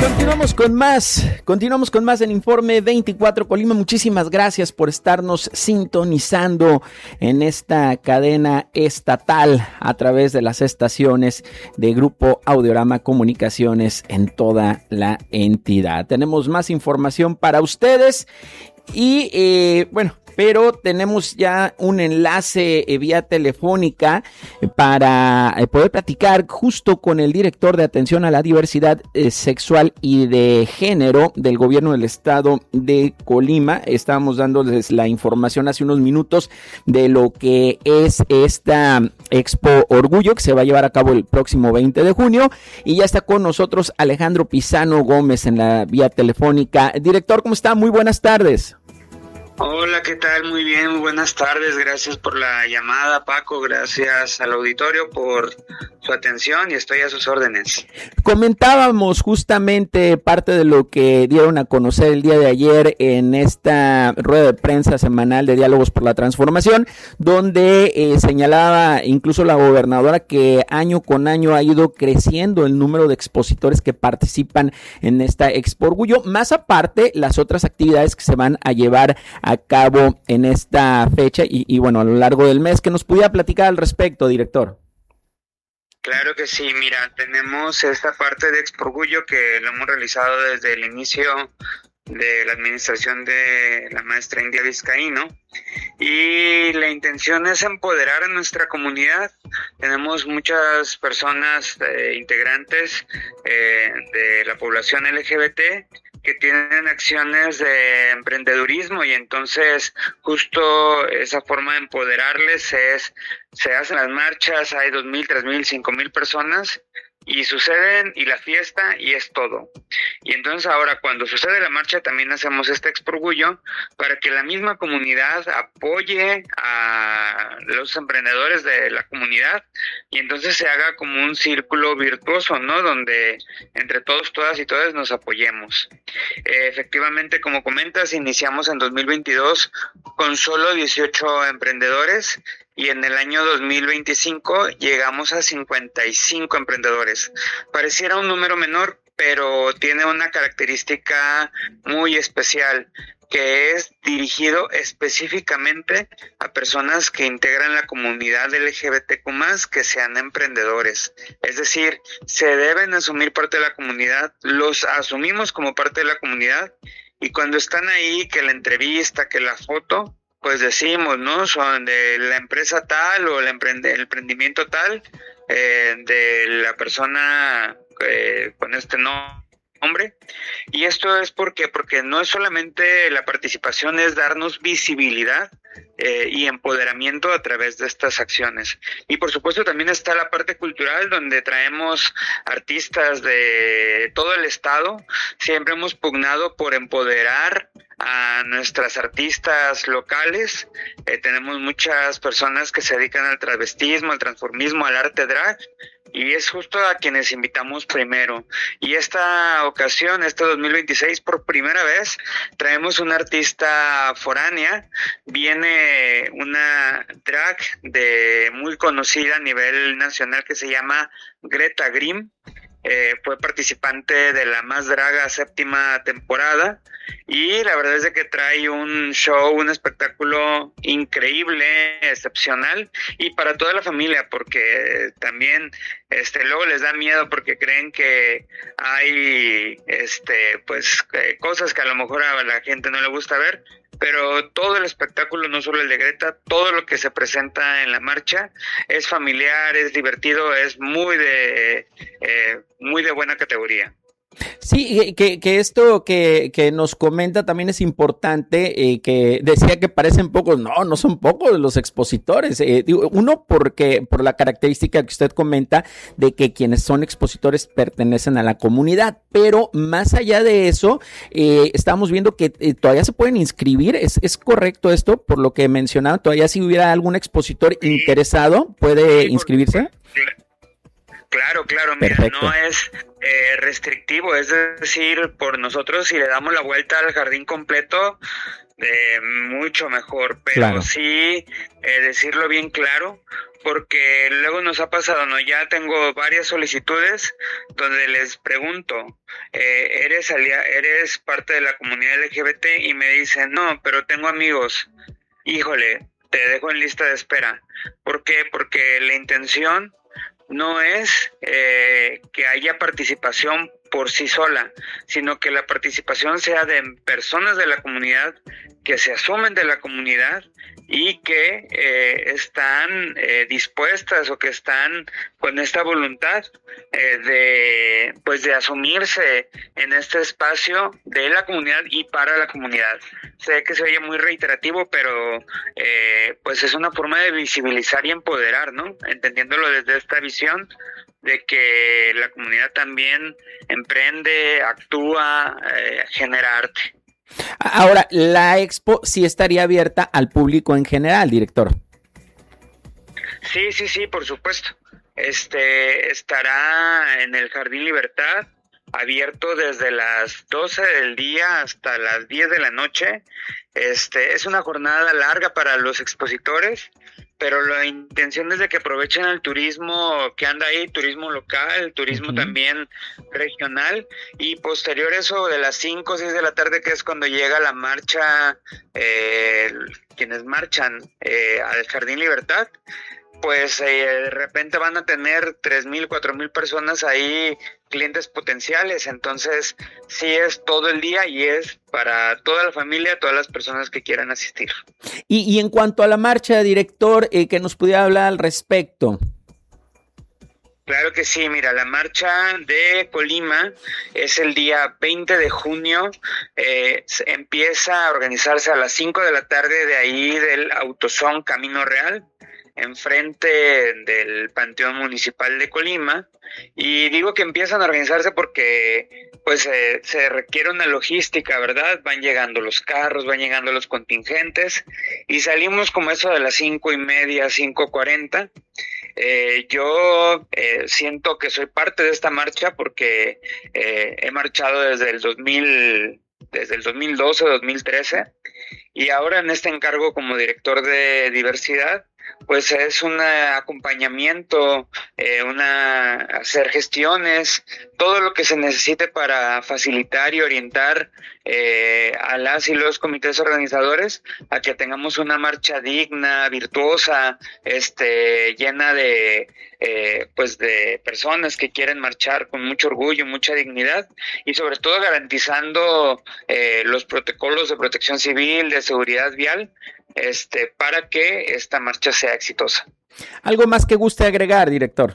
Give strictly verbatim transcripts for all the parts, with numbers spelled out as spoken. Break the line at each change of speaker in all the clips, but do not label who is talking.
Continuamos con más, continuamos con más en Informe veinticuatro Colima. Muchísimas gracias por estarnos sintonizando en esta cadena estatal a través de las estaciones de Grupo Audiorama Comunicaciones en toda la entidad. Tenemos más información para ustedes y eh, bueno, pero tenemos ya un enlace eh, vía telefónica para eh, poder platicar justo con el director de atención a la diversidad eh, sexual y de género del gobierno del estado de Colima. Estábamos dándoles la información hace unos minutos de lo que es esta Expo Orgullo que se va a llevar a cabo el próximo veinte de junio, y ya está con nosotros Alejandro Pizano Gómez en la vía telefónica. Director, ¿cómo está? Muy buenas tardes.
Hola, ¿qué tal? Muy bien, muy buenas tardes. Gracias por la llamada, Paco. Gracias al auditorio por su atención y estoy a sus órdenes.
Comentábamos justamente parte de lo que dieron a conocer el día de ayer en esta rueda de prensa semanal de Diálogos por la Transformación, donde eh, señalaba incluso la gobernadora que año con año ha ido creciendo el número de expositores que participan en esta Expo Orgullo, más aparte las otras actividades que se van a llevar a cabo en esta fecha y, y bueno, a lo largo del mes. ¿Que nos pudiera platicar al respecto, director?
Claro que sí, mira, tenemos esta parte de Expo Orgullo que lo hemos realizado desde el inicio de la administración de la maestra India Vizcaíno, y la intención es empoderar a nuestra comunidad. Tenemos muchas personas eh, integrantes eh, de la población L G B T que tienen acciones de emprendedurismo, y entonces justo esa forma de empoderarles es, se hacen las marchas, hay dos mil, tres mil, cinco mil personas y suceden, y la fiesta, y es todo. Y entonces ahora cuando sucede la marcha también hacemos este Expo Orgullo para que la misma comunidad apoye a los emprendedores de la comunidad, y entonces se haga como un círculo virtuoso, ¿no? Donde entre todos, todas y todas nos apoyemos. Eh, efectivamente, como comentas, iniciamos en dos mil veintidós con solo dieciocho emprendedores, y en el año dos mil veinticinco llegamos a cincuenta y cinco emprendedores. Pareciera un número menor, pero tiene una característica muy especial, que es dirigido específicamente a personas que integran la comunidad L G B T Q más, que sean emprendedores. Es decir, se deben asumir parte de la comunidad, los asumimos como parte de la comunidad, y cuando están ahí, que la entrevista, que la foto, pues decimos, ¿no? Son de la empresa tal o el, emprende, el emprendimiento tal, eh, de la persona eh, con este nombre. Y esto es porque, porque no es solamente la participación, es darnos visibilidad eh, y empoderamiento a través de estas acciones. Y por supuesto también está la parte cultural, donde traemos artistas de todo el estado. Siempre hemos pugnado por empoderar a nuestras artistas locales. Eh, tenemos muchas personas que se dedican al travestismo, al transformismo, al arte drag, y es justo a quienes invitamos primero. Y esta ocasión, este dos mil veintiséis, por primera vez traemos una artista foránea. Viene una drag de muy conocida a nivel nacional que se llama Greta Grimm. Eh, fue participante de la Más Draga séptima temporada, y la verdad es de que trae un show, un espectáculo increíble, excepcional, y para toda la familia, porque también este luego les da miedo porque creen que hay este pues eh, cosas que a lo mejor a la gente no le gusta ver, pero todo el espectáculo, no solo el de Greta, todo lo que se presenta en la marcha es familiar, es divertido, es muy de eh, muy de buena categoría.
Sí, que, que esto que, que nos comenta también es importante, eh, que decía que parecen pocos. No, no son pocos los expositores. Eh, digo, uno, porque por la característica que usted comenta de que quienes son expositores pertenecen a la comunidad, pero más allá de eso, eh, estamos viendo que eh, todavía se pueden inscribir. ¿Es, es correcto esto? Por lo que mencionaba, todavía si hubiera algún expositor sí. interesado, ¿puede sí, inscribirse?
Porque, claro, claro, mira, Perfecto. no es... eh, restrictivo, es decir, por nosotros si le damos la vuelta al jardín completo, eh, mucho mejor, pero
Claro.
sí eh, decirlo bien claro, porque luego nos ha pasado, ¿no? Ya tengo varias solicitudes donde les pregunto, eh, ¿eres alia- eres parte de la comunidad L G B T? Y me dicen, no, pero tengo amigos. Híjole, te dejo en lista de espera. ¿Por qué? Porque la intención no es eh, que haya participación por sí sola, sino que la participación sea de personas de la comunidad que se asumen de la comunidad y que eh, están eh, dispuestas o que están con esta voluntad eh, de pues de asumirse en este espacio de la comunidad y para la comunidad. Sé que se oye muy reiterativo, pero eh, pues es una forma de visibilizar y empoderar, ¿no? Entendiéndolo desde esta visión de que la comunidad también emprende, actúa, eh, genera arte.
Ahora, la expo sí estaría abierta al público en general, director.
Sí, sí, sí, por supuesto. Este estará en el Jardín Libertad, abierto desde las doce del día hasta las diez de la noche. Este es una jornada larga para los expositores, pero la intención es de que aprovechen el turismo que anda ahí, turismo local, turismo uh-huh. también regional, y posterior eso de las cinco o seis de la tarde, que es cuando llega la marcha, eh, quienes marchan eh, al Jardín Libertad, pues eh, de repente van a tener tres mil, cuatro mil personas ahí, clientes potenciales. Entonces sí es todo el día y es para toda la familia, todas las personas que quieran asistir.
Y, y en cuanto a la marcha, director, eh, que nos pudiera hablar al respecto.
Claro que sí, mira, la marcha de Colima es el día veinte de junio, eh, empieza a organizarse a las cinco de la tarde de ahí del Autosón Camino Real, enfrente del Panteón Municipal de Colima. Y digo que empiezan a organizarse porque pues eh, se requiere una logística, ¿verdad? Van llegando los carros, van llegando los contingentes y salimos como eso de las cinco y media, cinco cuarenta. Eh, yo eh, siento que soy parte de esta marcha porque eh, he marchado desde el dos mil, desde el dos mil doce, dos mil trece, y ahora en este encargo como director de diversidad, pues es un acompañamiento, eh, una hacer gestiones, todo lo que se necesite para facilitar y orientar eh, a las y los comités organizadores a que tengamos una marcha digna, virtuosa, este, llena de eh, pues de personas que quieren marchar con mucho orgullo, mucha dignidad y sobre todo garantizando eh, los protocolos de protección civil, de seguridad vial, este, para que esta marcha sea exitosa.
¿Algo más que guste agregar, director?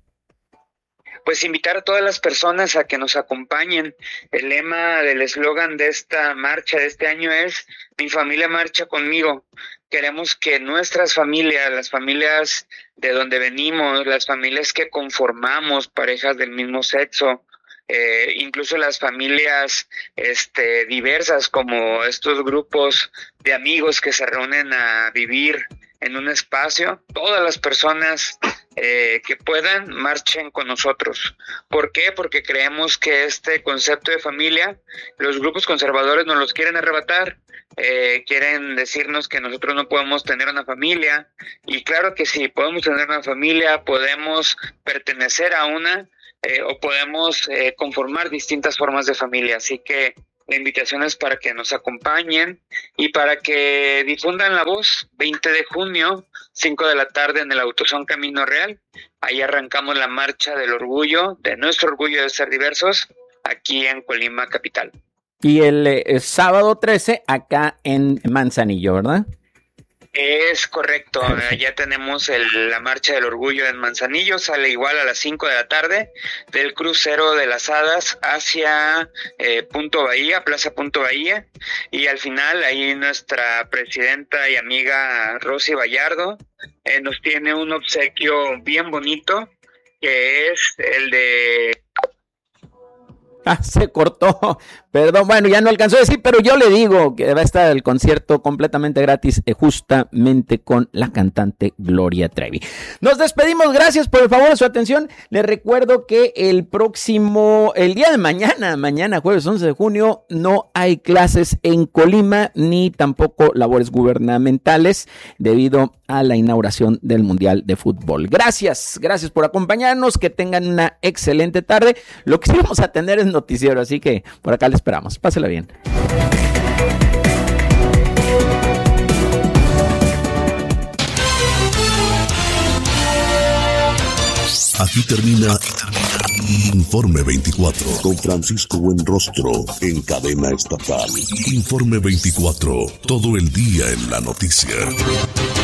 Pues invitar a todas las personas a que nos acompañen. El lema del eslogan de esta marcha de este año es "Mi familia marcha conmigo". Queremos que nuestras familias, las familias de donde venimos, las familias que conformamos parejas del mismo sexo, eh, incluso las familias este, diversas como estos grupos de amigos que se reúnen a vivir en un espacio, todas las personas eh, que puedan marchen con nosotros. ¿Por qué? Porque creemos que este concepto de familia, los grupos conservadores nos los quieren arrebatar, eh, quieren decirnos que nosotros no podemos tener una familia, y claro que sí, podemos tener una familia, podemos pertenecer a una, eh, o podemos eh, conformar distintas formas de familia, así que la invitación es para que nos acompañen y para que difundan la voz. Veinte de junio, cinco de la tarde en el Autosón Camino Real. Ahí arrancamos la marcha del orgullo, de nuestro orgullo de ser diversos, aquí en Colima capital.
Y el, el sábado trece acá en Manzanillo, ¿verdad?
Es correcto, ya tenemos el, la marcha del orgullo en Manzanillo, sale igual a las cinco de la tarde del crucero de las Hadas hacia eh, Punto Bahía, Plaza Punto Bahía, y al final ahí nuestra presidenta y amiga Rosy Vallardo eh, nos tiene un obsequio bien bonito, que es el de
Ah, se cortó. Perdón, bueno, ya no alcanzó a decir, pero yo le digo que va a estar el concierto completamente gratis, eh, justamente con la cantante Gloria Trevi. Nos despedimos, gracias por el favor de su atención. Les recuerdo que el próximo, el día de mañana, mañana jueves once de junio, no hay clases en Colima, ni tampoco labores gubernamentales, debido a la inauguración del Mundial de Fútbol. Gracias, gracias por acompañarnos, que tengan una excelente tarde. Lo que sí vamos a tener es noticiero, así que por acá le esperamos. Pásela bien.
Aquí termina Informe veinticuatro con Francisco Buenrostro en cadena estatal. Informe veinticuatro, todo el día en la noticia.